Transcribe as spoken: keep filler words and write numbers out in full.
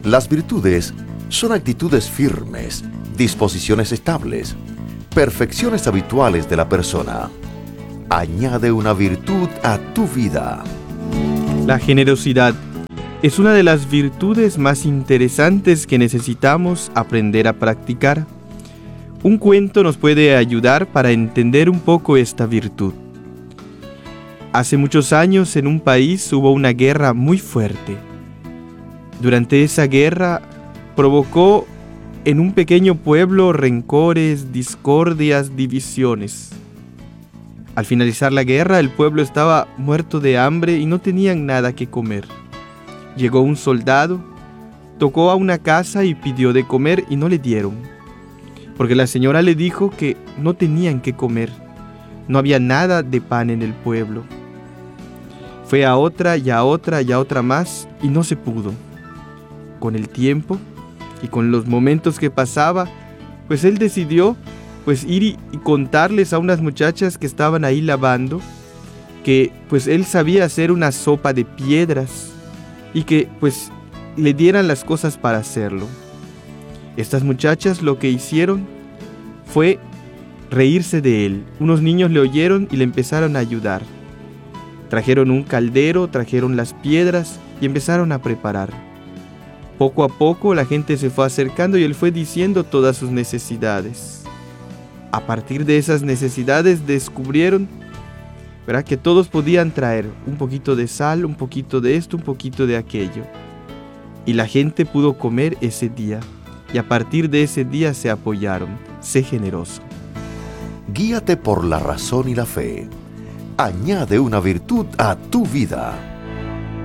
Las virtudes son actitudes firmes, disposiciones estables, perfecciones habituales de la persona. Añade una virtud a tu vida. La generosidad es una de las virtudes más interesantes que necesitamos aprender a practicar. Un cuento nos puede ayudar para entender un poco esta virtud. Hace muchos años en un país hubo una guerra muy fuerte. Durante esa guerra provocó en un pequeño pueblo rencores, discordias, divisiones. Al finalizar la guerra, el pueblo estaba muerto de hambre y no tenían nada que comer. Llegó un soldado, tocó a una casa y pidió de comer y no le dieron, porque la señora le dijo que no tenían que comer. No había nada de pan en el pueblo. Fue a otra y a otra y a otra más y no se pudo. Con el tiempo y con los momentos que pasaba, pues él decidió pues ir y, y contarles a unas muchachas que estaban ahí lavando que pues él sabía hacer una sopa de piedras y que pues le dieran las cosas para hacerlo. Estas muchachas lo que hicieron fue reírse de él. Unos niños le oyeron y le empezaron a ayudar. Trajeron un caldero, trajeron las piedras y empezaron a preparar. Poco a poco la gente se fue acercando y él fue diciendo todas sus necesidades. A partir de esas necesidades descubrieron, ¿verdad?, que todos podían traer un poquito de sal, un poquito de esto, un poquito de aquello. Y la gente pudo comer ese día. Y a partir de ese día se apoyaron. Sé generoso. Guíate por la razón y la fe. Añade una virtud a tu vida.